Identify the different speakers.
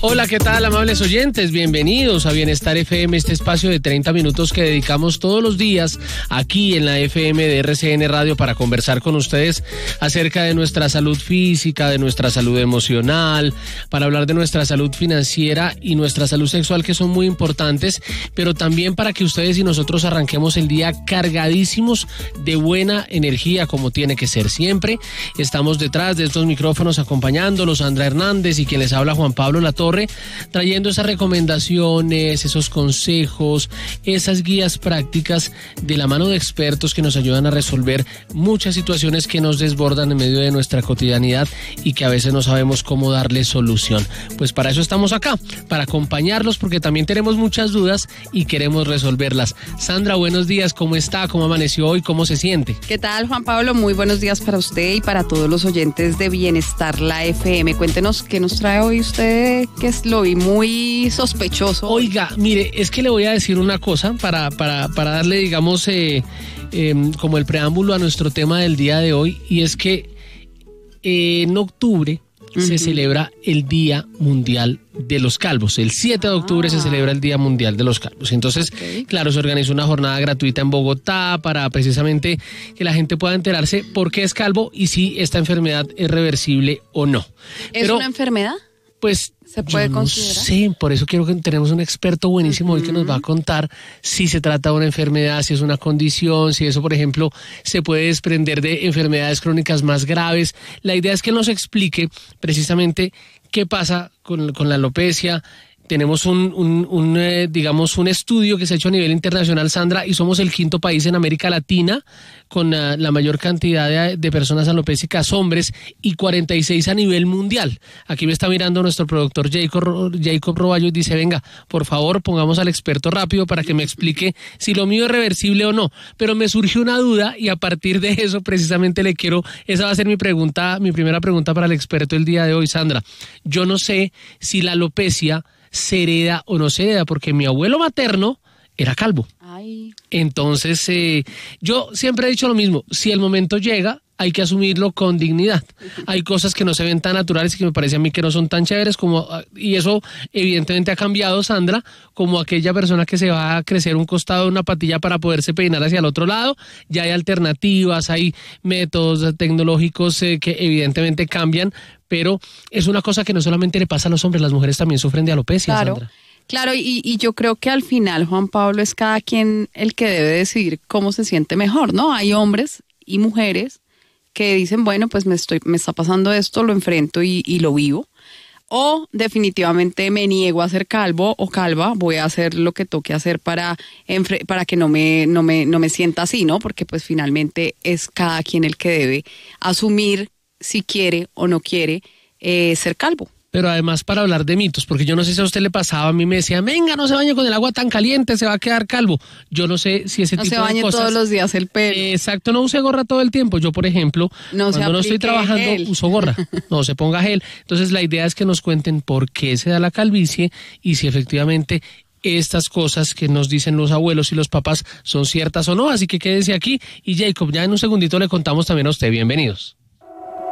Speaker 1: Hola, ¿qué tal, amables oyentes? Bienvenidos a Bienestar FM, este espacio de 30 minutos que dedicamos todos los días aquí en la FM de RCN Radio para conversar con ustedes acerca de nuestra salud física, de nuestra salud emocional, para hablar de nuestra salud financiera y nuestra salud sexual, que son muy importantes, pero también para que ustedes y nosotros arranquemos el día cargadísimos de buena energía, como tiene que ser siempre. Estamos detrás de estos micrófonos acompañándolos, Sandra Hernández y quien les habla, Juan Pablo Latorre, trayendo esas recomendaciones, esos consejos, esas guías prácticas de la mano de expertos que nos ayudan a resolver muchas situaciones que nos desbordan en medio de nuestra cotidianidad y que a veces no sabemos cómo darle solución. Pues para eso estamos acá, para acompañarlos, porque también tenemos muchas dudas y queremos resolverlas. Sandra, buenos días, ¿cómo está? ¿Cómo amaneció hoy? ¿Cómo se siente?
Speaker 2: ¿Qué tal, Juan Pablo? Muy buenos días para usted y para todos los oyentes de Bienestar, la FM. Cuéntenos qué nos trae hoy usted, que lo vi muy sospechoso.
Speaker 1: Oiga, mire, es que le voy a decir una cosa para darle, digamos, como el preámbulo a nuestro tema del día de hoy, y es que en octubre se celebra el Día Mundial de los Calvos. El 7 de octubre se celebra el Día Mundial de los Calvos. Entonces, claro, se organizó una jornada gratuita en Bogotá para precisamente que la gente pueda enterarse por qué es calvo y si esta enfermedad es reversible o no.
Speaker 2: ¿Es una enfermedad?
Speaker 1: Pues
Speaker 2: ¿se puede considerar?
Speaker 1: Sí, por eso quiero que tenemos un experto buenísimo hoy que nos va a contar si se trata de una enfermedad, si es una condición, si eso, por ejemplo, se puede desprender de enfermedades crónicas más graves. La idea es que nos explique precisamente qué pasa con la alopecia. Tenemos digamos, un estudio que se ha hecho a nivel internacional, Sandra, y somos el 5º país en América Latina con la mayor cantidad de personas alopécicas hombres y 46 a nivel mundial. Aquí me está mirando nuestro productor Jacob Roballo y dice, venga, por favor, pongamos al experto rápido para que me explique si lo mío es reversible o no. Pero me surgió una duda y a partir de eso precisamente esa va a ser mi primera pregunta para el experto el día de hoy, Sandra. Yo no sé si la alopecia se hereda o no se hereda, porque mi abuelo materno era calvo.
Speaker 2: Ay.
Speaker 1: Entonces, yo siempre he dicho lo mismo, si el momento llega, hay que asumirlo con dignidad. Hay cosas que no se ven tan naturales y que me parece a mí que no son tan chéveres, y eso evidentemente ha cambiado, Sandra, como aquella persona que se va a crecer un costado de una patilla para poderse peinar hacia el otro lado. Ya hay alternativas, hay métodos tecnológicos que evidentemente cambian, pero es una cosa que no solamente le pasa a los hombres, las mujeres también sufren de alopecia,
Speaker 2: claro,
Speaker 1: Sandra.
Speaker 2: Claro, y yo creo que al final, Juan Pablo, es cada quien el que debe decidir cómo se siente mejor, ¿no? Hay hombres y mujeres que dicen, bueno, pues me está pasando esto, lo enfrento y lo vivo. O definitivamente me niego a ser calvo o calva, voy a hacer lo que toque hacer para que no me sienta así, ¿no? Porque pues finalmente es cada quien el que debe asumir si quiere o no quiere ser calvo.
Speaker 1: Pero además para hablar de mitos, porque yo no sé si a usted le pasaba, a mí me decía, venga, no se bañe con el agua tan caliente, se va a quedar calvo. Yo no sé si ese tipo de cosas...
Speaker 2: No se bañe todos los días el pelo.
Speaker 1: Exacto, no use gorra todo el tiempo. Yo, por ejemplo, cuando no estoy trabajando, gel. Uso gorra. No se ponga gel. Entonces la idea es que nos cuenten por qué se da la calvicie y si efectivamente estas cosas que nos dicen los abuelos y los papás son ciertas o no. Así que quédese aquí y Jacob, ya en un segundito le contamos también a usted. Bienvenidos.